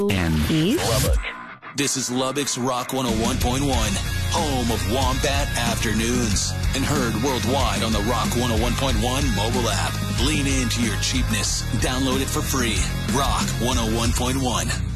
And Lubbock. This is Lubbock's Rock 101.1, home of Wombat Afternoons, and heard worldwide on the Rock 101.1 mobile app. Lean into your cheapness. Download it for free. Rock 101.1.